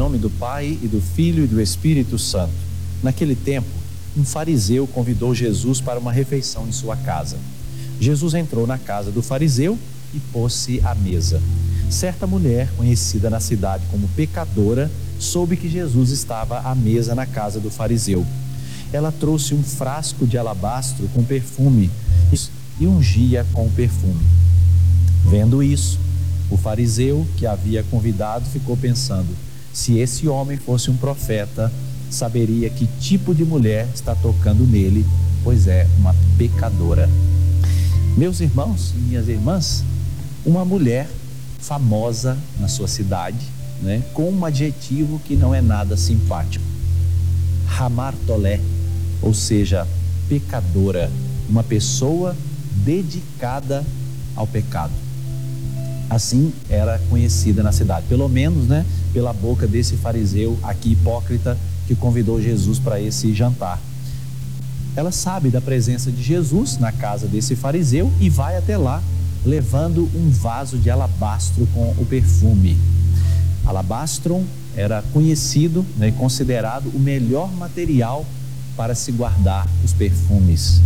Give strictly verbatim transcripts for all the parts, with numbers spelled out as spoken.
nome do Pai, e do Filho e do Espírito Santo. Naquele tempo, um fariseu convidou Jesus para uma refeição em sua casa. Jesus entrou na casa do fariseu e pôs-se à mesa. Certa mulher, conhecida na cidade como pecadora, soube que Jesus estava à mesa na casa do fariseu. Ela trouxe um frasco de alabastro com perfume e ungia com o perfume. Vendo isso, o fariseu que havia convidado ficou pensando: se esse homem fosse um profeta, saberia que tipo de mulher está tocando nele, pois é uma pecadora. Meus irmãos e minhas irmãs, uma mulher famosa na sua cidade, né, com um adjetivo que não é nada simpático: hamartolé, ou seja, pecadora, uma pessoa dedicada ao pecado. Assim era conhecida na cidade, pelo menos, né, pela boca desse fariseu aqui hipócrita que convidou Jesus para esse jantar. Ela sabe da presença de Jesus na casa desse fariseu e vai até lá, levando um vaso de alabastro com o perfume. Alabastro era conhecido, né, e considerado o melhor material para se guardar os perfumes.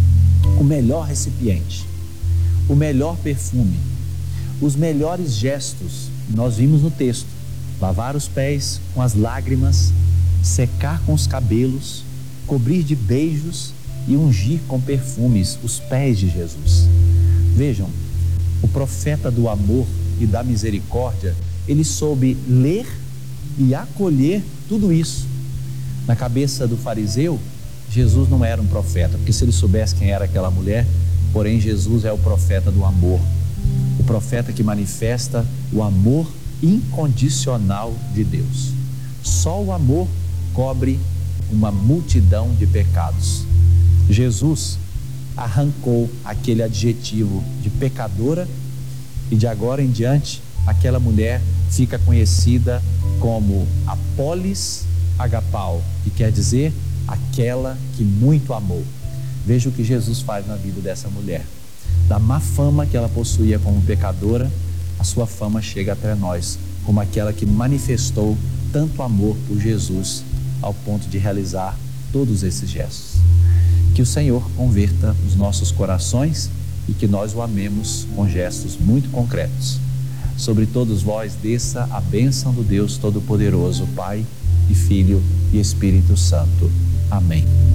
O melhor recipiente, o melhor perfume, os melhores gestos. Nós vimos no texto: lavar os pés com as lágrimas, secar com os cabelos, cobrir de beijos e ungir com perfumes os pés de Jesus. Vejam, o profeta do amor e da misericórdia, ele soube ler e acolher tudo isso. Na cabeça do fariseu, Jesus não era um profeta, porque se ele soubesse quem era aquela mulher, porém Jesus é o profeta do amor, o profeta que manifesta o amor incondicional de Deus. Só o amor cobre uma multidão de pecados. Jesus arrancou aquele adjetivo de pecadora e de agora em diante aquela mulher fica conhecida como a polis agapau, que quer dizer aquela que muito amou. Veja o que Jesus faz na vida dessa mulher. Da má fama que ela possuía como pecadora, a sua fama chega até nós como aquela que manifestou tanto amor por Jesus ao ponto de realizar todos esses gestos. Que o Senhor converta os nossos corações e que nós o amemos com gestos muito concretos. Sobre todos vós desça a bênção do Deus Todo-Poderoso, Pai e Filho e Espírito Santo. Amém.